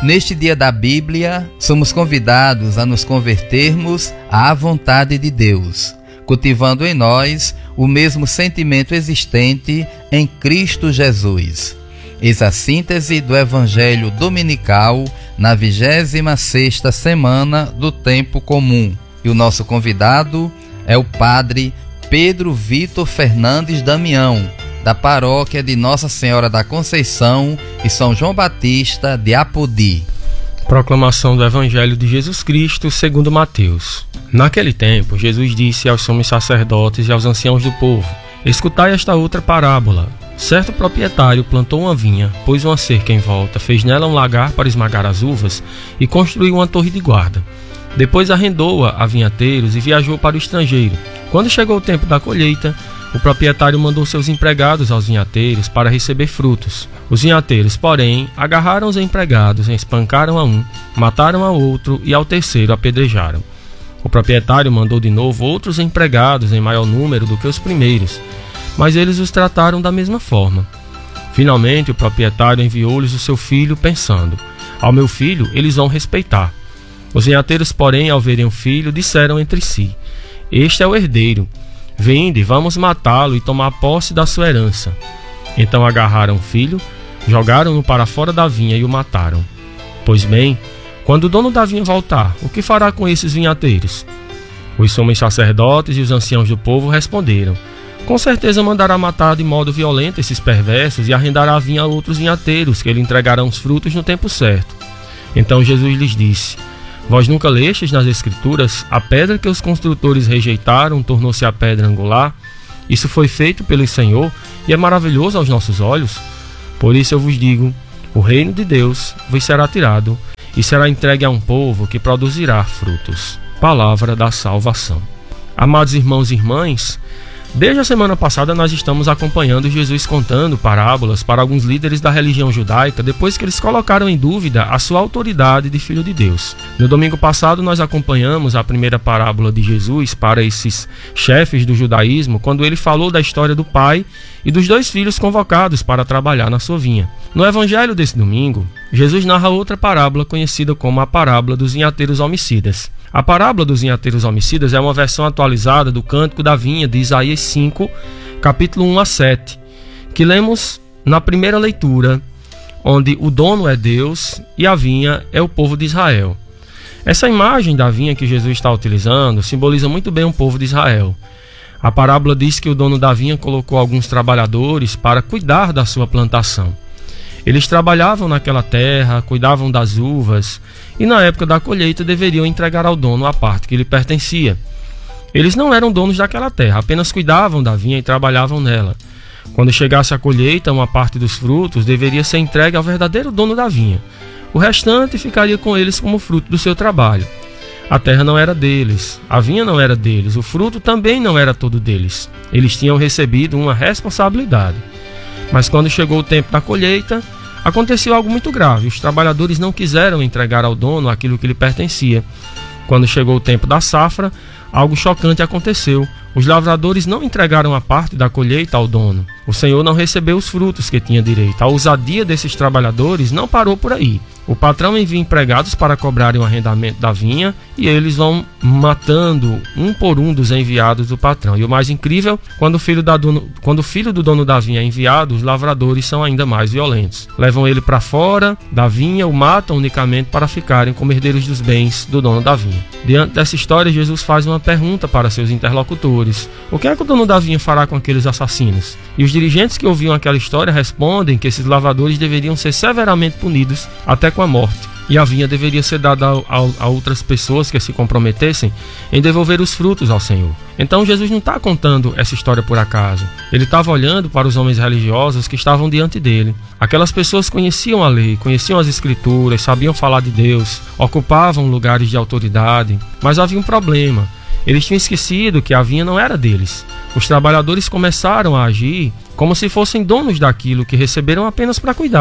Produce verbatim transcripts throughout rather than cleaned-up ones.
Neste dia da Bíblia, somos convidados a nos convertermos à vontade de Deus, cultivando em nós o mesmo sentimento existente em Cristo Jesus. Eis a síntese do Evangelho Dominical na vigésima sexta semana do Tempo Comum. E o nosso convidado é o Padre Pedro Vitor Fernandes Damião, da paróquia de Nossa Senhora da Conceição e São João Batista de Apodi. Proclamação do Evangelho de Jesus Cristo segundo Mateus. Naquele tempo, Jesus disse aos sumos sacerdotes e aos anciãos do povo: escutai esta outra parábola. Certo proprietário plantou uma vinha, pôs uma cerca em volta, fez nela um lagar para esmagar as uvas e construiu uma torre de guarda. Depois arrendou-a a vinhateiros e viajou para o estrangeiro. Quando chegou o tempo da colheita, o proprietário mandou seus empregados aos vinhateiros para receber frutos. Os vinhateiros, porém, agarraram os empregados, espancaram a um, mataram a outro e ao terceiro apedrejaram. O proprietário mandou de novo outros empregados em maior número do que os primeiros, mas eles os trataram da mesma forma. Finalmente, o proprietário enviou-lhes o seu filho, pensando: ao meu filho eles vão respeitar. Os vinhateiros, porém, ao verem o filho, disseram entre si: este é o herdeiro. Vinde, vamos matá-lo e tomar posse da sua herança. Então agarraram o filho, jogaram-no para fora da vinha e o mataram. Pois bem, quando o dono da vinha voltar, o que fará com esses vinhateiros? Os sumos sacerdotes e os anciãos do povo responderam: com certeza mandará matar de modo violento esses perversos e arrendará a vinha a outros vinhateiros, que lhe entregarão os frutos no tempo certo. Então Jesus lhes disse: vós nunca lestes nas Escrituras: a pedra que os construtores rejeitaram tornou-se a pedra angular? Isso foi feito pelo Senhor e é maravilhoso aos nossos olhos. Por isso eu vos digo: o reino de Deus vos será tirado e será entregue a um povo que produzirá frutos. Palavra da salvação. Amados irmãos e irmãs, desde a semana passada nós estamos acompanhando Jesus contando parábolas para alguns líderes da religião judaica depois que eles colocaram em dúvida a sua autoridade de Filho de Deus. No domingo passado nós acompanhamos a primeira parábola de Jesus para esses chefes do judaísmo, quando ele falou da história do pai e dos dois filhos convocados para trabalhar na sua vinha. No evangelho desse domingo, Jesus narra outra parábola conhecida como a parábola dos vinhateiros homicidas. A parábola dos vinhateiros homicidas é uma versão atualizada do Cântico da Vinha de Isaías cinco, capítulo um a sete, que lemos na primeira leitura, onde o dono é Deus e a vinha é o povo de Israel. Essa imagem da vinha que Jesus está utilizando simboliza muito bem o povo de Israel. A parábola diz que o dono da vinha colocou alguns trabalhadores para cuidar da sua plantação. Eles trabalhavam naquela terra, cuidavam das uvas e na época da colheita deveriam entregar ao dono a parte que lhe pertencia. Eles não eram donos daquela terra, apenas cuidavam da vinha e trabalhavam nela. Quando chegasse a colheita, uma parte dos frutos deveria ser entregue ao verdadeiro dono da vinha. O restante ficaria com eles como fruto do seu trabalho. A terra não era deles, a vinha não era deles, o fruto também não era todo deles. Eles tinham recebido uma responsabilidade. Mas quando chegou o tempo da colheita, aconteceu algo muito grave. Os trabalhadores não quiseram entregar ao dono aquilo que lhe pertencia. Quando chegou o tempo da safra, algo chocante aconteceu. Os lavradores não entregaram a parte da colheita ao dono. O Senhor não recebeu os frutos que tinha direito. A ousadia desses trabalhadores não parou por aí. O patrão envia empregados para cobrarem o arrendamento da vinha e eles vão matando um por um dos enviados do patrão. E o mais incrível, quando o filho, da dono, quando o filho do dono da vinha é enviado, os lavradores são ainda mais violentos. Levam ele para fora da vinha, o matam unicamente para ficarem como herdeiros dos bens do dono da vinha. Diante dessa história, Jesus faz uma pergunta para seus interlocutores: o que é que o dono da vinha fará com aqueles assassinos? E os dirigentes que ouviam aquela história respondem que esses lavradores deveriam ser severamente punidos até com a morte, e a vinha deveria ser dada a, a, a outras pessoas que se comprometessem em devolver os frutos ao Senhor. Então Jesus não está contando essa história por acaso. Ele estava olhando para os homens religiosos que estavam diante dele. Aquelas pessoas conheciam a lei, conheciam as Escrituras, sabiam falar de Deus, ocupavam lugares de autoridade, mas havia um problema. Eles tinham esquecido que a vinha não era deles. Os trabalhadores começaram a agir como se fossem donos daquilo que receberam apenas para cuidar.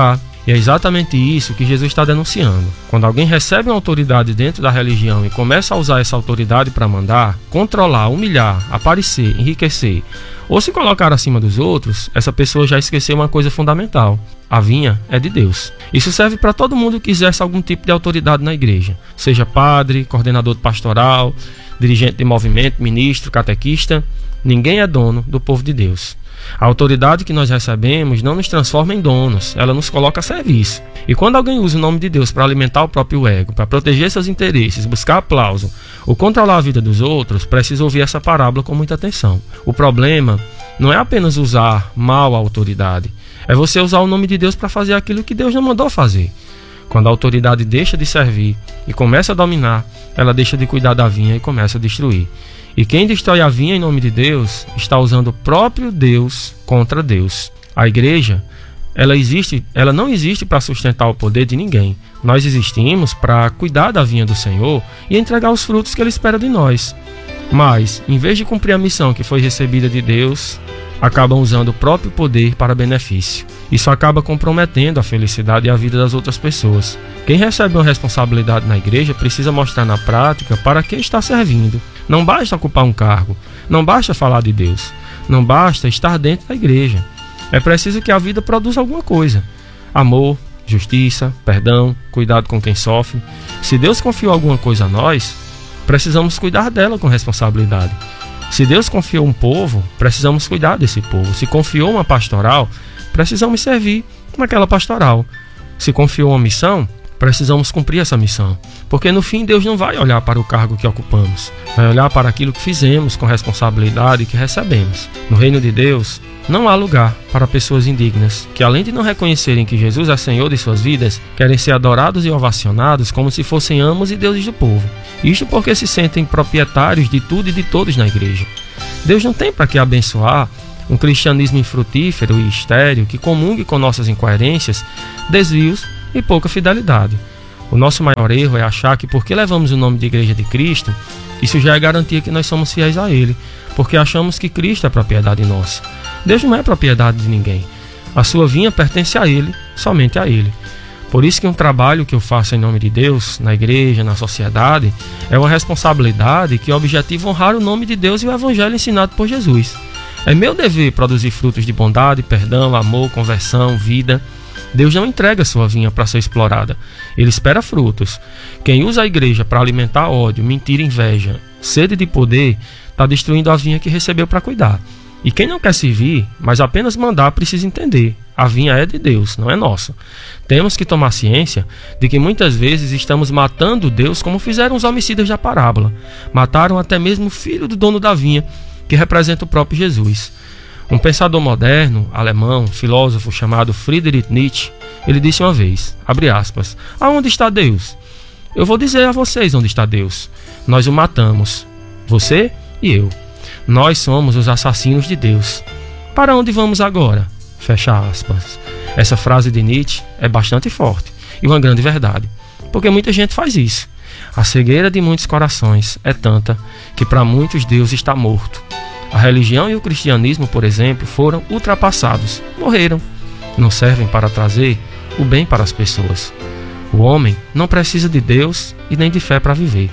E é exatamente isso que Jesus está denunciando. Quando alguém recebe uma autoridade dentro da religião e começa a usar essa autoridade para mandar, controlar, humilhar, aparecer, enriquecer ou se colocar acima dos outros, essa pessoa já esqueceu uma coisa fundamental: a vinha é de Deus. Isso serve para todo mundo que exerce algum tipo de autoridade na igreja, seja padre, coordenador pastoral, dirigente de movimento, ministro, catequista. Ninguém é dono do povo de Deus. A autoridade que nós recebemos não nos transforma em donos, ela nos coloca a serviço. E quando alguém usa o nome de Deus para alimentar o próprio ego, para proteger seus interesses, buscar aplauso ou controlar a vida dos outros, precisa ouvir essa parábola com muita atenção. O problema não é apenas usar mal a autoridade, é você usar o nome de Deus para fazer aquilo que Deus não mandou fazer. Quando a autoridade deixa de servir e começa a dominar, ela deixa de cuidar da vinha e começa a destruir. E quem destrói a vinha em nome de Deus está usando o próprio Deus contra Deus. A igreja, ela existe, ela não existe para sustentar o poder de ninguém. Nós existimos para cuidar da vinha do Senhor e entregar os frutos que Ele espera de nós. Mas, em vez de cumprir a missão que foi recebida de Deus, acabam usando o próprio poder para benefício. Isso acaba comprometendo a felicidade e a vida das outras pessoas. Quem recebe uma responsabilidade na igreja precisa mostrar na prática para quem está servindo. Não basta ocupar um cargo, não basta falar de Deus, não basta estar dentro da igreja. É preciso que a vida produza alguma coisa: amor, justiça, perdão, cuidado com quem sofre. Se Deus confiou alguma coisa a nós, precisamos cuidar dela com responsabilidade. Se Deus confiou um povo, precisamos cuidar desse povo. Se confiou uma pastoral, precisamos servir naquela pastoral. Se confiou uma missão, precisamos cumprir essa missão. Porque no fim Deus não vai olhar para o cargo que ocupamos, vai olhar para aquilo que fizemos com responsabilidade que recebemos. No reino de Deus não há lugar para pessoas indignas, que além de não reconhecerem que Jesus é Senhor de suas vidas, querem ser adorados e ovacionados como se fossem amos e deuses do povo. Isto porque se sentem proprietários de tudo e de todos na igreja. Deus não tem para que abençoar um cristianismo infrutífero e estéril que comungue com nossas incoerências, desvios e pouca fidelidade. O nosso maior erro é achar que porque levamos o nome de Igreja de Cristo, isso já é garantia que nós somos fiéis a Ele, porque achamos que Cristo é propriedade nossa. Deus não é propriedade de ninguém. A sua vinha pertence a Ele, somente a Ele. Por isso que um trabalho que eu faço em nome de Deus, na igreja, na sociedade, é uma responsabilidade que objetiva honrar o nome de Deus e o Evangelho ensinado por Jesus. É meu dever produzir frutos de bondade, perdão, amor, conversão, vida. Deus não entrega a sua vinha para ser explorada. Ele espera frutos. Quem usa a igreja para alimentar ódio, mentira, inveja, sede de poder, está destruindo a vinha que recebeu para cuidar. E quem não quer servir, mas apenas mandar, precisa entender: a vinha é de Deus, não é nossa. Temos que tomar ciência de que muitas vezes estamos matando Deus, como fizeram os homicidas da parábola. Mataram até mesmo o filho do dono da vinha, que representa o próprio Jesus. Um pensador moderno, alemão, filósofo chamado Friedrich Nietzsche, ele disse uma vez, abre aspas, aonde está Deus? Eu vou dizer a vocês onde está Deus. Nós o matamos, você e eu. Nós somos os assassinos de Deus. Para onde vamos agora? Fecha aspas. Essa frase de Nietzsche é bastante forte e uma grande verdade, porque muita gente faz isso. A cegueira de muitos corações é tanta que para muitos Deus está morto. A religião e o cristianismo, por exemplo, foram ultrapassados, morreram. Não servem para trazer o bem para as pessoas. O homem não precisa de Deus e nem de fé para viver.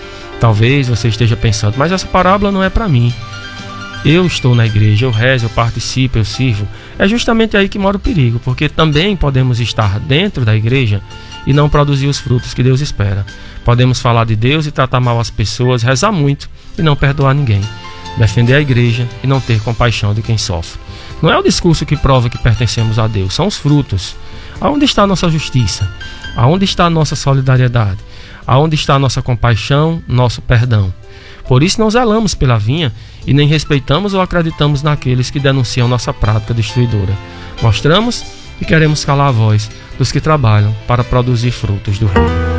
Talvez você esteja pensando, mas essa parábola não é para mim. Eu estou na igreja, eu rezo, eu participo, eu sirvo. É justamente aí que mora o perigo, porque também podemos estar dentro da igreja e não produzir os frutos que Deus espera. Podemos falar de Deus e tratar mal as pessoas, rezar muito e não perdoar ninguém. Defender a igreja e não ter compaixão de quem sofre. Não é o discurso que prova que pertencemos a Deus, são os frutos. Aonde está a nossa justiça? Aonde está a nossa solidariedade? Aonde está a nossa compaixão, nosso perdão? Por isso não zelamos pela vinha e nem respeitamos ou acreditamos naqueles que denunciam nossa prática destruidora. Mostramos e queremos calar a voz dos que trabalham para produzir frutos do reino.